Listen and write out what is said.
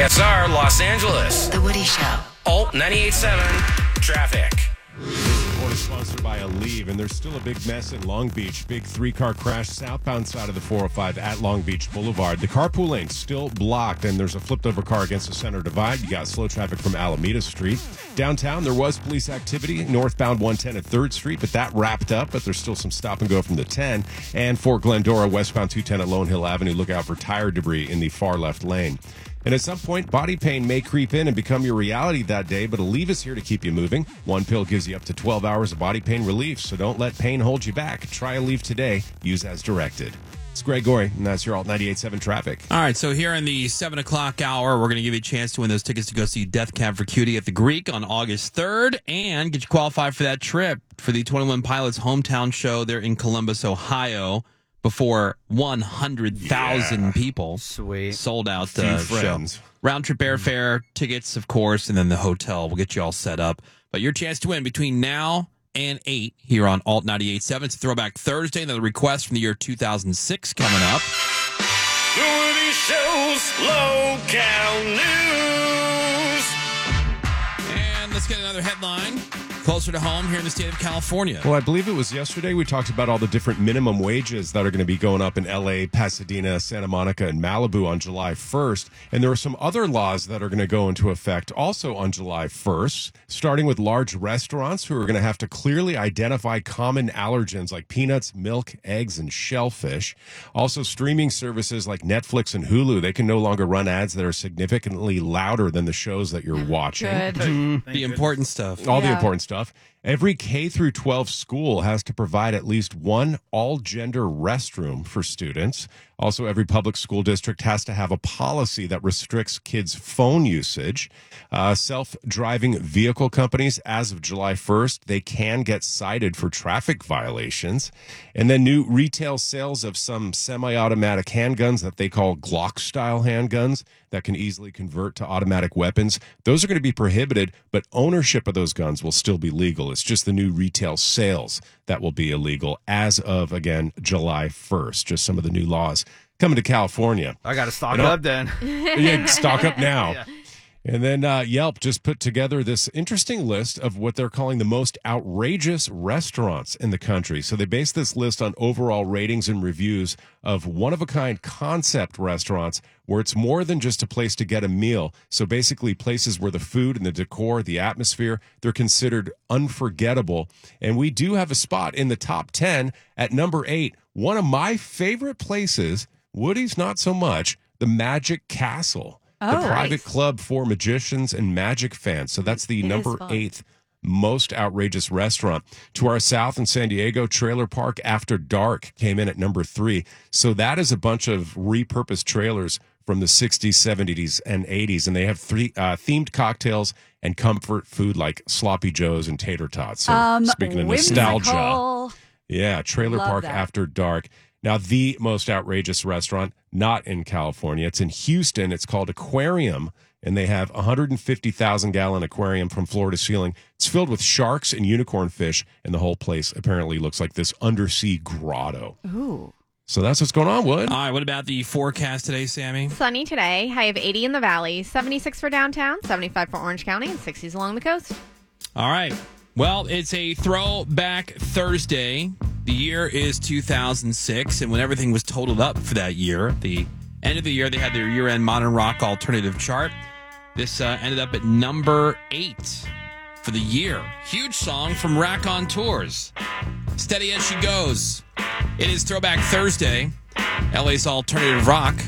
KXR Los Angeles. The Woody Show. Alt 98.7 Traffic. Report is sponsored by Aleve, and there's still a big mess in Long Beach. Big three-car crash southbound side of the 405 at Long Beach Boulevard. The carpool lane's still blocked, and there's a flipped-over car against the center divide. You got slow traffic from Alameda Street. Downtown, there was police activity northbound 110 at 3rd Street, but that wrapped up, but there's still some stop-and-go from the 10. And Fort Glendora, westbound 210 at Lone Hill Avenue. Look out for tire debris in the far left lane. And at some point, body pain may creep in and become your reality that day, but Aleve is here to keep you moving. One pill gives you up to 12 hours of body pain relief, so don't let pain hold you back. Try Aleve today. Use as directed. It's Greg Gorey, and that's your Alt 98.7 Traffic. All right, so here in the 7 o'clock hour, we're going to give you a chance to win those tickets to go see Death Cab for Cutie at the Greek on August 3rd and get you qualified for that trip for the 21 Pilots hometown show there in Columbus, Ohio. Before 100,000 people. Sweet. Sold out Few show. friends. Round trip airfare, tickets, of course, and then the hotel. We'll get you all set up. But your chance to win between now and 8 here on Alt 98.7. It's a Throwback Thursday. Another request from the year 2006 coming up. The Woody Show's Local News. And let's get another headline closer to home here in the state of California. Well, I believe it was yesterday we talked about all the different minimum wages that are going to be going up in L.A., Pasadena, Santa Monica, and Malibu on July 1st. And there are some other laws that are going to go into effect also on July 1st, starting with large restaurants who are going to have to clearly identify common allergens like peanuts, milk, eggs, and shellfish. Also, streaming services like Netflix and Hulu, they can no longer run ads that are significantly louder than the shows that you're watching. Good. The important stuff. All the important stuff. Every K through 12 school has to provide at least one all-gender restroom for students. Also, every public school district has to have a policy that restricts kids' phone usage. Self-driving vehicle companies, as of July 1st, they can get cited for traffic violations. And then new retail sales of some semi-automatic handguns that they call Glock-style handguns that can easily convert to automatic weapons. Those are going to be prohibited, but ownership of those guns will still be legal. It's just the new retail sales that will be illegal as of, again, July 1st. Just some of the new laws coming to California. I got to stock up then. Yeah, stock up now. Yeah. And then Yelp just put together this interesting list of what they're calling the most outrageous restaurants in the country. So they base this list on overall ratings and reviews of one-of-a-kind concept restaurants where it's more than just a place to get a meal. So basically places where the food and the decor, the atmosphere, they're considered unforgettable. And we do have a spot in the top 10 at number 8. One of my favorite places, Woody's not so much, the Magic Castle. The private club for magicians and magic fans. So that's the number 8th most outrageous restaurant. To our south in San Diego, Trailer Park After Dark came in at number 3. So that is a bunch of repurposed trailers from the 60s, 70s, and 80s. And they have three themed cocktails and comfort food like sloppy joes and tater tots. So speaking of nostalgia. Yeah, Trailer Park After Dark. Now, the most outrageous restaurant, not in California. It's in Houston. It's called Aquarium, and they have a 150,000-gallon aquarium from floor to ceiling. It's filled with sharks and unicorn fish, and the whole place apparently looks like this undersea grotto. Ooh. So that's what's going on, Wood. All right, what about the forecast today, Sammy? Sunny today. High of 80 in the valley, 76 for downtown, 75 for Orange County, and 60s along the coast. All right. Well, it's a Throwback Thursday. The year is 2006, and when everything was totaled up for that year, at the end of the year, they had their year-end modern rock alternative chart. This ended up at number 8 for the year. Huge song from Rack on Tours. Steady as she goes. It is Throwback Thursday, LA's alternative rock.